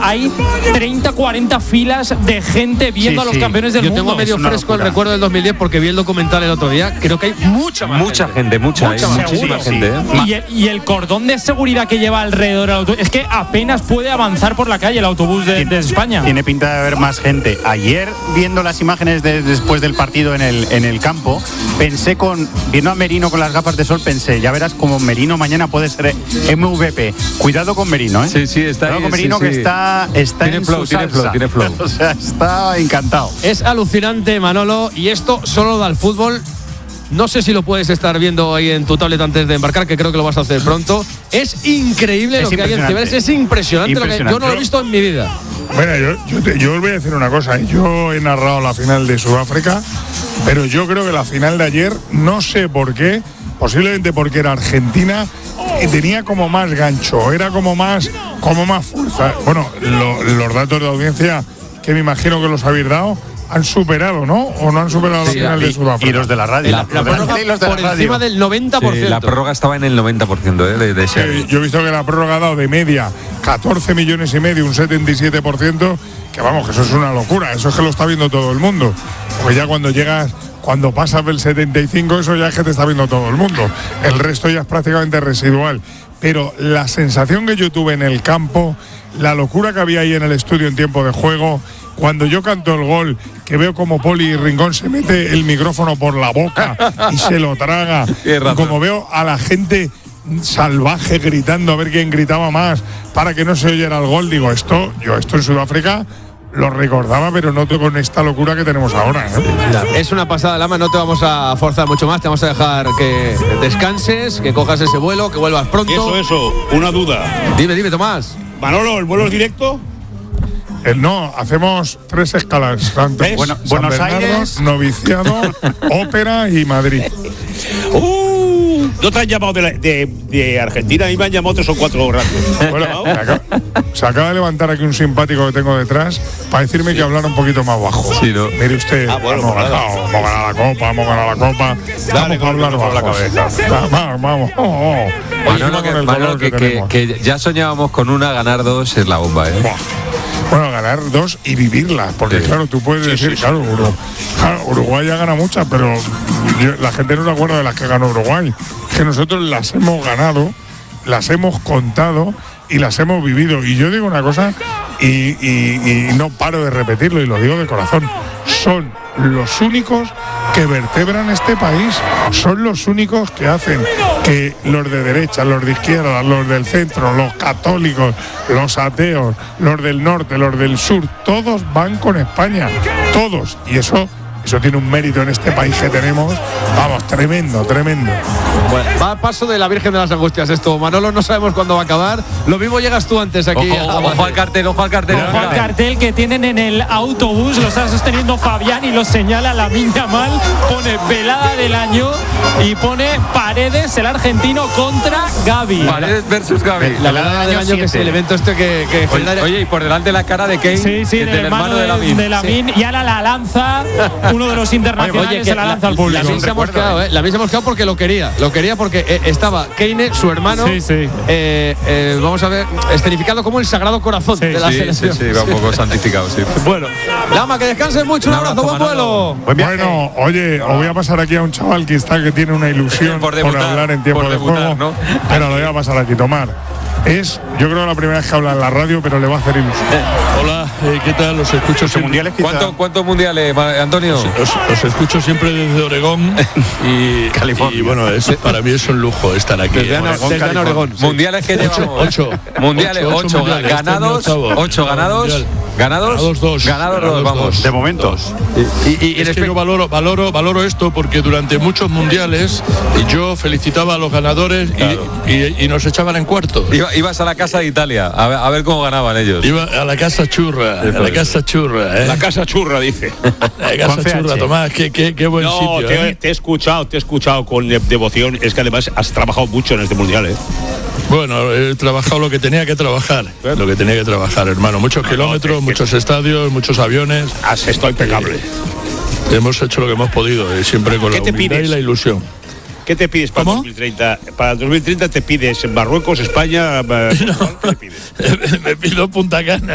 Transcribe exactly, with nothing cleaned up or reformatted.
hay treinta, cuarenta filas de gente viendo sí, a los sí. campeones del Yo mundo. Yo tengo medio fresco locura. el recuerdo del dos mil diez porque vi el documental el otro día. Creo que hay mucha más Mucha gente, gente mucha, mucha hay muchísima sí. gente. ¿eh? Y, el, y el cordón de seguridad que lleva alrededor del autobús, es que apenas puede avanzar por la calle el autobús de, de España. Tiene pinta de haber más gente. Ayer, viendo las imágenes de, después del partido en el, en el campo, pensé con, viendo a Merino con las gafas de sol, pensé, ya verás como Merino mañana puede ser M V P. Cuidado con Merino, ¿eh? Sí, sí, está Cuidado ahí, con Merino sí, que sí. está, está tiene en flow, su tiene salsa. flow, tiene flow. O sea, está encantado. Es alucinante, Manolo, y esto solo da al fútbol. No sé si lo puedes estar viendo ahí en tu tablet antes de embarcar, que creo que lo vas a hacer pronto. Es increíble es lo que hay en Cibeles, es impresionante, impresionante. Lo que yo no lo he visto en mi vida. Bueno, yo, yo, te, yo os voy a decir una cosa. Yo he narrado la final de Sudáfrica, pero yo creo que la final de ayer, no sé por qué, posiblemente porque era Argentina, y tenía como más gancho, era como más, como más fuerza. Bueno, lo, los datos de audiencia, que me imagino que los habéis dado, han superado, ¿no? ¿O no han superado sí, la final y, de Sudáfrica? Y los de la radio. La, la, la prórroga los de por la radio. Encima del noventa por ciento. Sí, la prórroga estaba en el noventa por ciento ¿eh? de, de eh, Yo he visto que la prórroga ha dado de media catorce millones y medio, un setenta y siete por ciento, que vamos, que eso es una locura. Eso es que lo está viendo todo el mundo. Pues ya cuando llegas, cuando pasas del setenta y cinco, eso ya es que te está viendo todo el mundo. El resto ya es prácticamente residual. Pero la sensación que yo tuve en el campo, la locura que había ahí en el estudio en tiempo de juego, cuando yo canto el gol, que veo como Poli Rincón se mete el micrófono por la boca y se lo traga, y como veo a la gente salvaje gritando a ver quién gritaba más para que no se oyera el gol, digo, esto, yo esto en Sudáfrica lo recordaba, pero no con esta locura que tenemos ahora, ¿eh? Es una pasada, Lama, no te vamos a forzar mucho más, te vamos a dejar que descanses, que cojas ese vuelo, que vuelvas pronto. Eso, eso, una duda. Dime, dime, Tomás. Manolo, ¿el vuelo es directo? Eh, no, hacemos tres escalas. Antes, bueno, San Buenos Bernardo, Aires, Noviciado, Ópera y Madrid. Uh, ¿No te han llamado de, la, de, de Argentina? A mí me han llamado tres o cuatro ratos. Bueno, se acaba, se acaba de levantar aquí un simpático que tengo detrás para decirme que hablara un poquito más bajo. Sí, ¿no? Mire usted, ah, bueno, hemos, pues ganado, hemos ganado la copa, hemos ganado la copa. Dale, vamos a hablar bajo la cabeza. Vamos, vamos. Oh, oh. Manolo, que, Manolo que, que, que ya soñábamos con una, ganar dos es la bomba, ¿eh? Buah. Bueno, ganar dos y vivirlas, porque sí. claro, tú puedes sí, decir, sí, sí. Claro, Uruguay, claro, Uruguay ya gana muchas, pero yo, la gente no se acuerda de las que ganó Uruguay, que nosotros las hemos ganado, las hemos contado y las hemos vivido. Y yo digo una cosa y, y, y no paro de repetirlo y lo digo de corazón, son los únicos que vertebran este país, son los únicos que hacen que los de derecha, los de izquierda, los del centro, los católicos, los ateos, los del norte, los del sur, todos van con España, todos, y eso Eso tiene un mérito en este país que tenemos, vamos, tremendo, tremendo. Bueno, va a paso de la Virgen de las Angustias esto, Manolo, no sabemos cuándo va a acabar. Lo mismo llegas tú antes aquí. Ojo, ojo, ojo al cartel, ojo al cartel. Ojo al cartel que tienen en el autobús, lo está sosteniendo Fabián y lo señala Lamine Yamal. Pone velada del año y pone Paredes, el argentino, contra Gavi. Paredes versus Gavi. La velada del año, que es el evento este que, que oye, genera... oye, y por delante la cara de Kane, sí, sí, del, del hermano, hermano de Lamine. De Lamine sí. Y ahora la lanza, uno de los internacionales, oye, que se la lanza al público. La misma hemos quedado, ¿eh? La misma hemos quedado porque lo quería. Lo quería porque eh, estaba Kane, su hermano, sí, sí. Eh, eh, vamos a ver, escenificado como el Sagrado Corazón sí, de la sí, selección. Sí, sí, va un poco santificado, sí. Bueno, Lama, que descanses mucho, un, un abrazo, abrazo, buen vuelo. Buen bueno, oye, os voy a pasar aquí a un chaval que está que tiene una ilusión por, debutar, por hablar en tiempo por de debutar, juego, ¿no? Pero lo voy a pasar aquí, Tomar. Es, yo creo, la primera vez que habla en la radio, pero le va a hacer ilusión. Hola, eh, ¿qué tal? Los escucho siempre. Mundiales, ¿Cuánto, ¿Cuántos mundiales, Antonio? Os, os escucho siempre desde Oregón y, California. Y bueno, es, para mí es un lujo estar aquí. Desde, Oregón, desde Oregón, Oregón sí. Mundiales que llevamos. Ocho. Mundiales, ocho, ocho, ocho mundiales, ganados, este ocho ganados. Mundial. ¿Ganados? Ganados dos. Ganados dos, vamos. Dos. De momento. Dos. Y, y, y es que yo valoro, valoro, valoro esto porque durante muchos mundiales yo felicitaba a los ganadores claro. y, y, y nos echaban en cuartos. Iba, ibas a la casa de Italia a ver, a ver cómo ganaban ellos. Iba a la casa churra, sí, a la casa churra. ¿eh? La casa churra, dice. La casa churra, Tomás, qué, qué, qué buen no, sitio. Te, ¿eh? te he escuchado, te he escuchado con devoción. Es que además has trabajado mucho en este mundial, ¿eh? Bueno, he trabajado lo que tenía que trabajar, ¿Eh? lo que tenía que trabajar, hermano. Muchos no, kilómetros, no, te, muchos te... estadios, muchos aviones. Has estado impecable. Eh, hemos hecho lo que hemos podido, eh, siempre con la humildad y la ilusión. ¿Qué te pides para ¿Cómo? dos mil treinta? Para dos mil treinta te pides Marruecos, España. No, ¿qué te pides? Me pido Punta Cana.